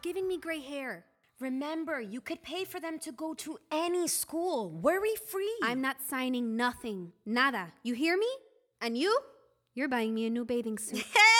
giving me gray hair. Remember, you could pay for them to go to any school, worry-free. I'm not signing nothing. Nada. You hear me? And you? You're buying me a new bathing suit.